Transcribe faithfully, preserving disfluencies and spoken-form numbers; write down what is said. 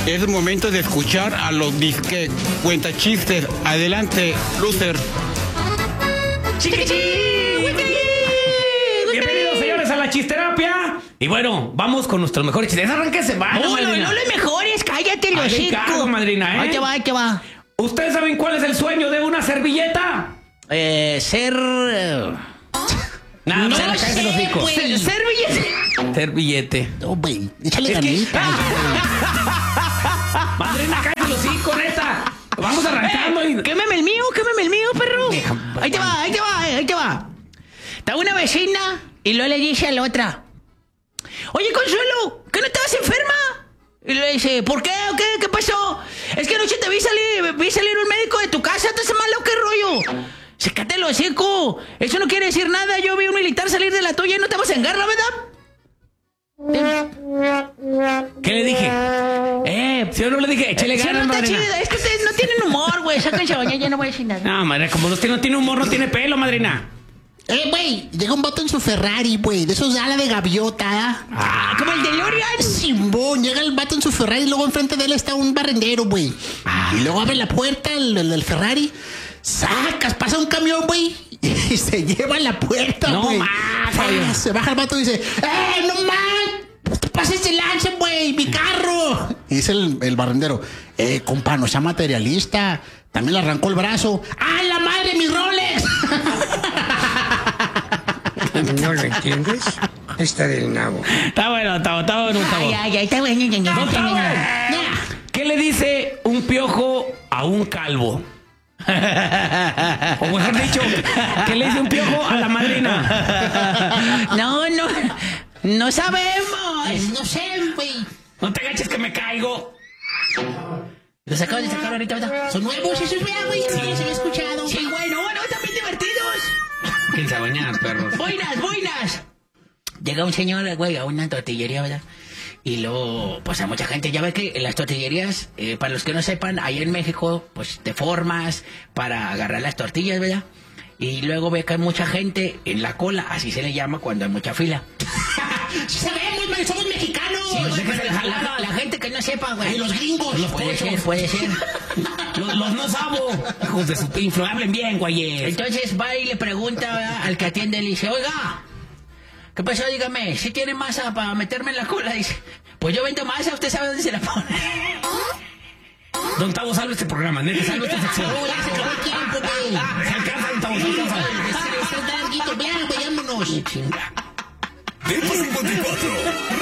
Es momento de escuchar a los disque cuentachistes. Adelante, Lucer. Bienvenidos, señores, a la chisterapia. Y bueno, vamos con nuestros mejores chistes. Arranquese, va. No, no, no los mejores, cállate los Ay, hocico. cargo, madrina, ¿eh? Ahí te va, ahí te va. ¿Ustedes saben cuál es el sueño de una servilleta? Eh, ser... eh, Nada, no se la cae sé, el hocico. güey. Ser- Ser billete. Servillete. No, güey, échale Es que- ganitas. Madrina, cállate los hocico, neta. Vamos arrancando y... Quémeme el mío, quémeme el mío, perro. Deja- Ahí te va, ahí te va, ahí te va. Está una vecina y luego le dice a la otra: oye, Consuelo, ¿que no estabas enferma? Y le dice: ¿por qué? ¿O qué? ¿Qué pasó? Es que anoche te vi salir, vi salir un médico de tu casa, ¿estás malo o qué rollo? Sécate el hocico. Eso no quiere decir nada. Yo vi un militar salir de la tuya y no te vas a engarrar, ¿verdad? ¿Qué le dije? Eh, Si yo no le dije, échale sí, ganas, no está madrina. chido. Es que ustedes no tienen humor, güey. Sáquense a bañar, ya no voy a decir nada. No, madre, como no tiene, no tiene humor, no tiene pelo, madrina. Eh, güey, llega un vato en su Ferrari, güey, de esos ala de gaviota. Ah, como el de Lorian. Simón, llega el vato en su Ferrari y luego enfrente de él está un barrendero, güey. Y luego abre la puerta el, el del Ferrari, sacas, pasa un camión, güey, y se lleva la puerta, No güey. más, Ah, güey. se baja el vato y dice: ¡eh, no más! ¡Te pases el lanza, güey! ¡Mi carro! Y dice el, el barrendero: eh, compa, no sea materialista. También le arrancó el brazo. ¡Ah, la madre, mi Rolex! ¿No lo entiendes? Está del nabo. Está bueno, está, está bueno, está Ay, bueno. ay, ay, está bueno. ya, ya, ya, No, ya, está ya. bueno. ¿Qué le dice un piojo a un calvo? O mejor dicho, ¿qué le dice un piojo a la madrina? No, no, no sabemos. No sé, güey. No te agaches que me caigo. Los acabo de sacar ahorita, ¿verdad? Son nuevos, esos, güey. Sí, sí, he escuchado. Sí, güey, no, no, están bien divertidos. Quédense a bañar, perros. Buenas, buenas. Llega un señor, güey, a una tortillería, ¿verdad? Y luego, pues a mucha gente, ya ve que en las tortillerías, eh, para los que no sepan, ahí en México, pues te formas para agarrar las tortillas, ¿verdad? Y luego ve que hay mucha gente en la cola, así se le llama cuando hay mucha fila. Sabemos, güey, somos mexicanos. Sí, güey, pues, la, la- la gente que no sepa, güey. Y los gringos. Los Puede pochos. ser, puede ser. Los, los no sabo. Hijos de su pinflo. Hablen bien, güeyes. Entonces va y le pregunta, ¿verdad?, al que atiende, le dice: oiga, ¿qué pasó? Dígame, ¿sí tiene masa para meterme en la cola? Dice: pues yo vendo masa, ¿usted sabe dónde se la pone? Don Tavo, salve este programa, neta, salve esta sección. No, ya se acabó el tiempo, güey. Se alcanza, Don Tavo, se alcanza. Está larguito, vean, güey, vámonos. Chinga. Tiempo cincuenta y cuatro.